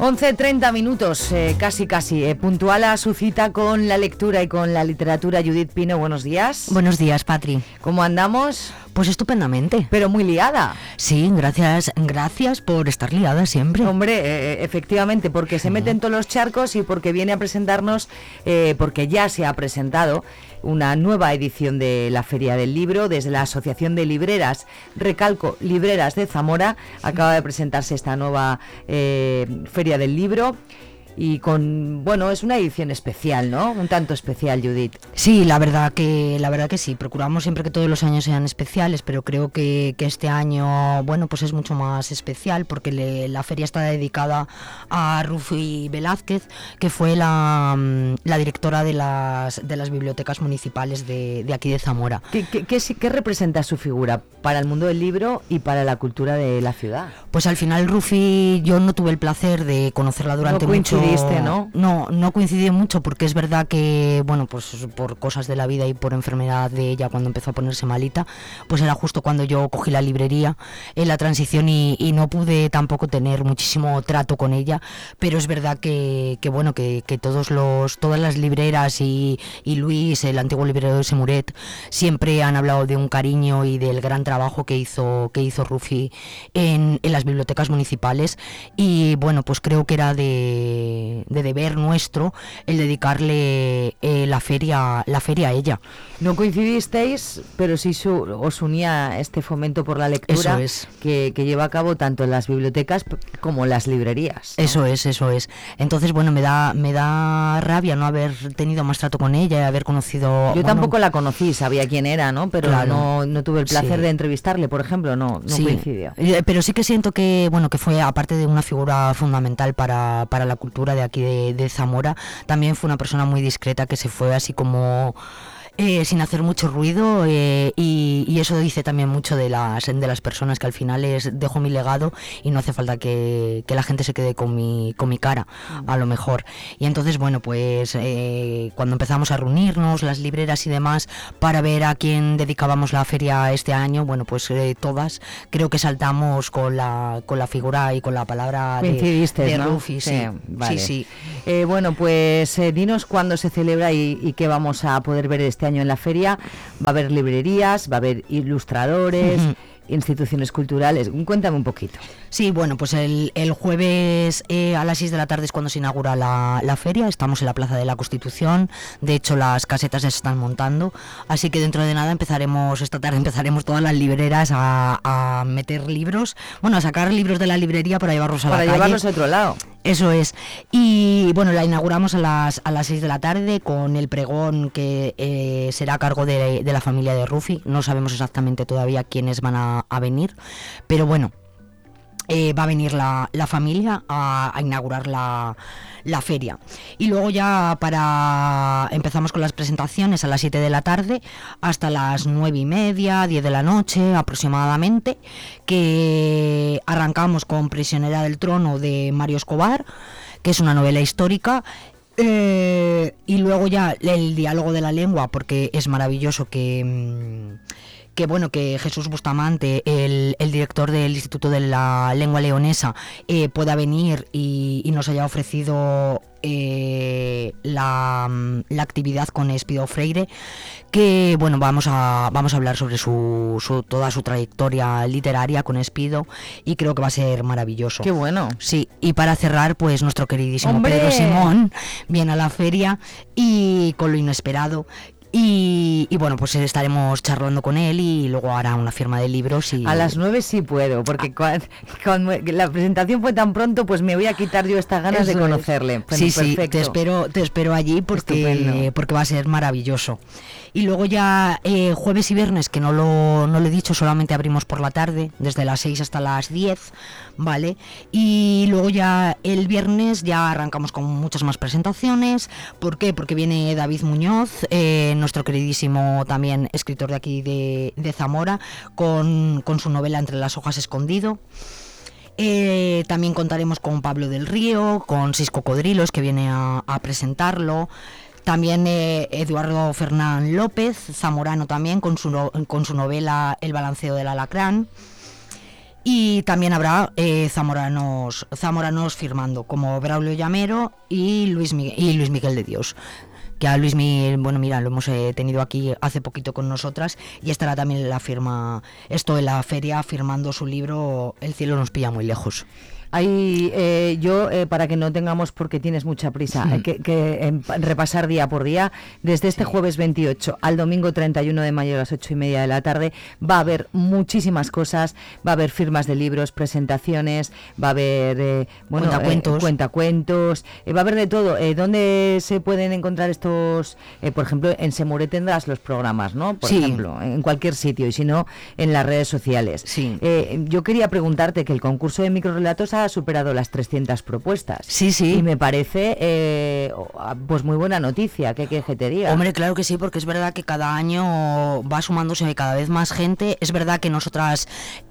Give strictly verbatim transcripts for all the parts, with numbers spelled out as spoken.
once treinta minutos, eh, casi casi, eh, puntual a su cita con la lectura y con la literatura. Judith Pino, buenos días. Buenos días, Patri. ¿Cómo andamos? Pues estupendamente. Pero muy liada. Sí, gracias, gracias por estar liada siempre. Hombre, eh, efectivamente, porque se mete en todos los charcos y porque viene a presentarnos, eh, porque ya se ha presentado una nueva edición de la Feria del Libro desde la Asociación de Libreras, recalco, Libreras de Zamora. Acaba de presentarse esta nueva eh, Feria del Libro. Y con, bueno, es una edición especial, ¿no? Un tanto especial, Judith. Sí, la verdad que la verdad que sí. Procuramos siempre que todos los años sean especiales, pero creo que, que este año, bueno, pues es mucho más especial porque le, la feria está dedicada a Rufi Velázquez, que fue la, la directora de las de las bibliotecas municipales de, de aquí de Zamora. ¿Qué, qué, qué, qué representa su figura para el mundo del libro y para la cultura de la ciudad? Pues al final Rufi, yo no tuve el placer de conocerla durante no mucho ¿no? No, no coincidí mucho porque es verdad que, bueno, pues por cosas de la vida y por enfermedad de ella cuando empezó a ponerse malita, pues era justo cuando yo cogí la librería en la transición y, y no pude tampoco tener muchísimo trato con ella, pero es verdad que, que bueno, que, que todos los, todas las libreras y, y Luis, el antiguo librero de Semuret, siempre han hablado de un cariño y del gran trabajo que hizo, que hizo Rufi en, en las bibliotecas municipales y bueno, pues creo que era de de deber nuestro el dedicarle eh, la feria la feria a ella. No coincidisteis, pero sí su, os unía este fomento por la lectura. Eso es. que, que lleva a cabo tanto en las bibliotecas como en las librerías, ¿no? Eso es, eso es. Entonces, bueno, me da me da rabia no haber tenido más trato con ella y haber conocido... Yo bueno, tampoco la conocí, sabía quién era, ¿no? Pero claro, no, no tuve el placer sí. de entrevistarle, por ejemplo, no, no sí. coincidió. Pero sí que siento que, bueno, que fue, aparte de una figura fundamental para, para la cultura de aquí de, de Zamora, también fue una persona muy discreta que se fue así como... Eh, sin hacer mucho ruido eh, y, y eso dice también mucho de las de las personas, que al final es dejo mi legado y no hace falta que, que la gente se quede con mi con mi cara, a lo mejor. Y entonces, bueno, pues eh, cuando empezamos a reunirnos las libreras y demás para ver a quién dedicábamos la feria este año, bueno, pues eh, todas creo que saltamos con la con la figura y con la palabra de, de ¿no? Rufi, sí, sí, vale. sí, sí. Eh, bueno, pues eh, dinos cuándo se celebra y, y qué vamos a poder ver este año en la feria. Va a haber librerías, va a haber ilustradores, uh-huh. instituciones culturales. Cuéntame un poquito. Sí, bueno, pues el, el jueves eh, a las seis de la tarde es cuando se inaugura la, la feria. Estamos en la Plaza de la Constitución. De hecho, las casetas ya se están montando. Así que dentro de nada empezaremos, esta tarde empezaremos todas las libreras a, a meter libros. Bueno, a sacar libros de la librería para llevarlos a para la calle. Para llevarlos a otro lado. Eso es. Y bueno, la inauguramos a las a las seis de la tarde con el pregón que eh, será a cargo de, de la familia de Rufi. No sabemos exactamente todavía quiénes van a, a venir, pero bueno, eh, va a venir la, la familia a, a inaugurar la, la feria. Y luego ya para empezamos con las presentaciones a las siete de la tarde hasta las nueve y media, diez de la noche aproximadamente, que arrancamos con Prisionera del Trono de Mario Escobar, que es una novela histórica. Eh, y luego ya el diálogo de la lengua, porque es maravilloso que... que bueno, que Jesús Bustamante, el, el director del Instituto de la Lengua Leonesa, eh, pueda venir y, y nos haya ofrecido eh, la, la actividad con Espido Freire, que bueno, vamos a vamos a hablar sobre su, su toda su trayectoria literaria con Espido y creo que va a ser maravilloso. Qué bueno. Sí, y para cerrar, pues nuestro queridísimo ¡Hombre! Pedro Simón viene a la feria y con lo inesperado. Y, y bueno, pues estaremos charlando con él y luego hará una firma de libros. Y... A las nueve sí puedo, porque cuando, cuando la presentación fue tan pronto, pues me voy a quitar yo estas ganas Eso de conocerle. Es. Bueno, sí, perfecto. sí, te espero, te espero allí porque, porque va a ser maravilloso. Y luego ya eh, jueves y viernes, que no lo, no lo he dicho, solamente abrimos por la tarde, desde las seis hasta las diez, ¿vale? Y luego ya el viernes ya arrancamos con muchas más presentaciones. ¿Por qué? Porque viene David Muñoz, eh, nuestro queridísimo también escritor de aquí de, de Zamora, con, con su novela Entre las hojas escondido. Eh, también contaremos con Pablo del Río, con Seis Cocodrilos, que viene a, a presentarlo. También eh, Eduardo Fernán López, zamorano también, con su, no, con su novela El balanceo del alacrán. Y también habrá eh, zamoranos, zamoranos firmando, como Braulio Llamero y Luis Miguel, y Luis Miguel de Dios. Que a Luis Miguel, bueno, mira, lo hemos eh, tenido aquí hace poquito con nosotras y estará también en la firma, esto en la feria, firmando su libro El cielo nos pilla muy lejos. Hay, eh, yo, eh, para que no tengamos, porque tienes mucha prisa, Sí. eh, que, que eh, repasar día por día, desde este Sí. jueves veintiocho al domingo treinta y uno de mayo a las ocho y media de la tarde, va a haber muchísimas cosas, va a haber firmas de libros, presentaciones, va a haber, eh, bueno, Cuentacuentos. eh, cuentacuentos, eh, va a haber de todo. Eh, ¿Dónde se pueden encontrar estos? Eh, por ejemplo, en Semure tendrás los programas, ¿no? Por Sí. ejemplo, en cualquier sitio, y si no, en las redes sociales. Sí. Eh, yo quería preguntarte que el concurso de microrelatos ha superado las trescientas propuestas. Sí, sí. Y me parece eh, pues muy buena noticia, ¿qué quieres que te diga? Hombre, claro que sí, porque es verdad que cada año va sumándose cada vez más gente. Es verdad que nosotras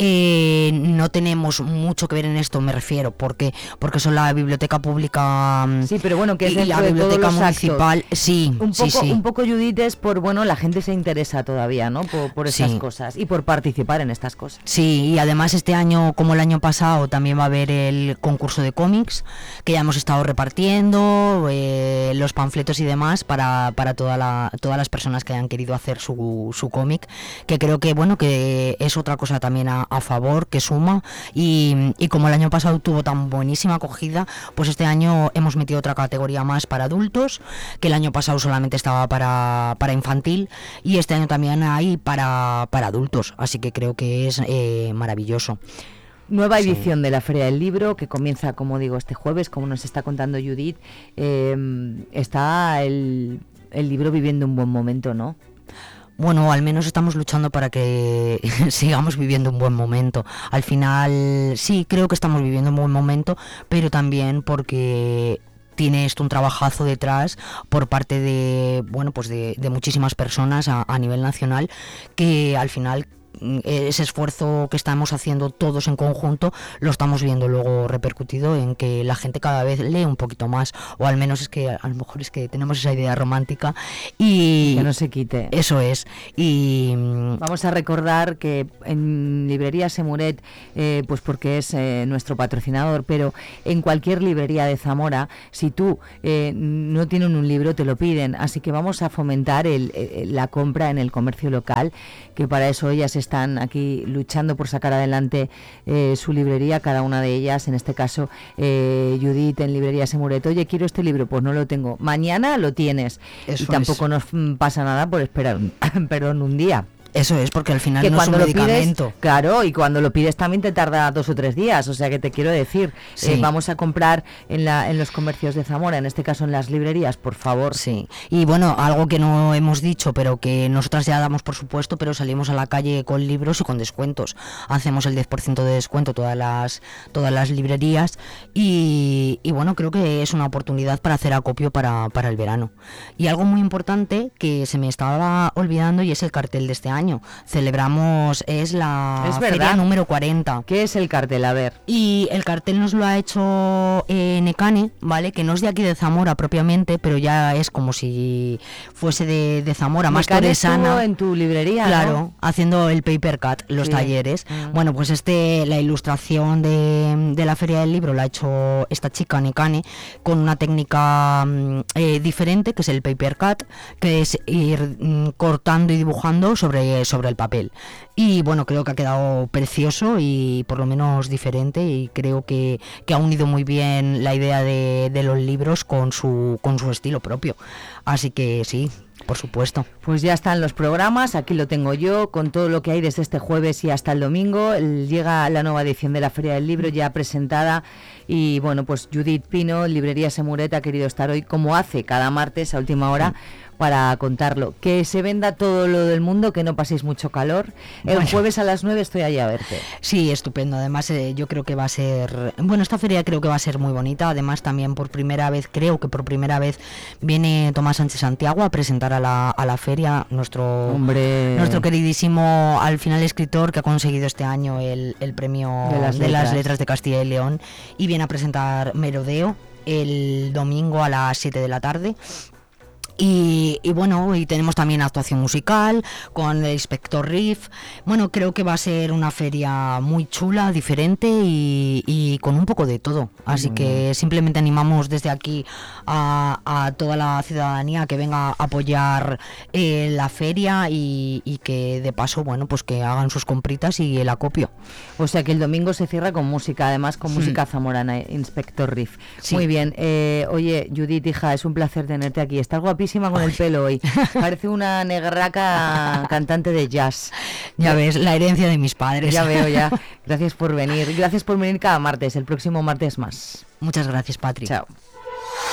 eh, no tenemos mucho que ver en esto, me refiero, porque porque son la biblioteca pública Sí, pero bueno, que es y dentro la de todos biblioteca los municipal. actos. Sí, Un sí, poco, sí. un poco, Judith, es por, bueno, la gente se interesa todavía, ¿no? Por, por estas Sí. cosas y por participar en estas cosas. Sí, y además este año, como el año pasado, también va a haber el concurso de cómics, que ya hemos estado repartiendo, eh, los panfletos y demás para, para toda la, todas las personas que hayan querido hacer su, su cómic, que creo que bueno que es otra cosa también a, a favor, que suma, y, y como el año pasado tuvo tan buenísima acogida, pues este año hemos metido otra categoría más para adultos, que el año pasado solamente estaba para, para infantil, y este año también hay para, para adultos, así que creo que es eh, maravilloso. Nueva Sí. edición de la Feria del Libro, que comienza, como digo, este jueves, como nos está contando Judith. Eh, está el, el libro viviendo un buen momento, ¿no? Bueno, al menos estamos luchando para que sigamos viviendo un buen momento. Al final, sí, creo que estamos viviendo un buen momento, pero también porque tiene esto un trabajazo detrás por parte de, bueno, pues de, de muchísimas personas a, a nivel nacional, que al final ese esfuerzo que estamos haciendo todos en conjunto lo estamos viendo luego repercutido en que la gente cada vez lee un poquito más, o al menos es que a lo mejor es que tenemos esa idea romántica y Que no se quite. eso es. Y Vamos a recordar que en librería Semuret, eh, pues porque es eh, nuestro patrocinador, pero en cualquier librería de Zamora, si tú eh, no tienen un libro, te lo piden. Así que vamos a fomentar el, el, la compra en el comercio local, que para eso ellas están aquí luchando por sacar adelante eh, su librería, cada una de ellas, en este caso eh, Judith en librería Semuret. Oye, quiero este libro, pues no lo tengo. Mañana lo tienes. Eso y tampoco es. nos mm, pasa nada por esperar un, perdón, un día. eso es, porque al final Que no cuando es lo un pides, medicamento. claro, y cuando lo pides también te tarda dos o tres días, o sea que te quiero decir, Sí. eh, vamos a comprar en la en los comercios de Zamora, en este caso en las librerías, por favor. Sí, y bueno, algo que no hemos dicho, pero que nosotras ya damos por supuesto, pero salimos a la calle con libros y con descuentos. Hacemos el diez por ciento de descuento todas las todas las librerías y, y bueno, creo que es una oportunidad para hacer acopio para, para el verano. Y algo muy importante que se me estaba olvidando y es el cartel de este año. Celebramos, es la Es feria verdad. número cuarenta. ¿Qué es el cartel? A ver. Y el cartel nos lo ha hecho eh, Necane, ¿vale? Que no es de aquí de Zamora propiamente, pero ya es como si fuese de, de Zamora, más Mecane estuvo toresana. en tu librería, Claro, ¿no? haciendo el paper cut, los Sí. talleres. Mm. Bueno, pues este, la ilustración de, de la Feria del Libro la ha hecho esta chica Necane con una técnica mm, eh, diferente, que es el paper cut, que es ir mm, cortando y dibujando sobre, sobre el papel. Y bueno, creo que ha quedado precioso y por lo menos diferente, y creo que, que ha unido muy bien la idea de, de los libros con su, con su estilo propio. Así que sí, por supuesto. Pues ya están los programas, aquí lo tengo yo, con todo lo que hay desde este jueves y hasta el domingo. El- llega la nueva edición de la Feria del Libro ya presentada y bueno, pues Judith Pino, librería Semuret, ha querido estar hoy, como hace cada martes a última hora, para contarlo. Que se venda todo lo del mundo, que no paséis mucho calor. El Bueno. jueves a las nueve estoy allí a verte. Sí, estupendo. Además, eh, yo creo que va a ser... Bueno, esta feria creo que va a ser muy bonita. Además, también por primera vez, creo que por primera vez, viene Tomás Sánchez Santiago a presentar a la, a la feria, nuestro, Hombre. nuestro queridísimo, al final, escritor que ha conseguido este año el, el premio De las de las letras. letras de Castilla y León, y viene a presentar Merodeo el domingo a las siete de la tarde. Y, y bueno, y tenemos también actuación musical con el Inspector Riff. Bueno, creo que va a ser una feria muy chula, diferente y, y con un poco de todo. Así muy que bien. Simplemente animamos desde aquí a, a toda la ciudadanía que venga a apoyar eh, la feria y, y que de paso, bueno, pues que hagan sus compritas y el acopio. O sea que el domingo se cierra con música, además con música hmm. zamorana, Inspector Riff. Sí. Muy bien. Eh, oye, Judith, hija, es un placer tenerte aquí. Estás guapísima con el pelo hoy. Parece una negraca cantante de jazz. Ya ves, la herencia de mis padres. Ya veo, ya. Gracias por venir. Gracias por venir cada martes. El próximo martes más. Muchas gracias, Patri. Chao.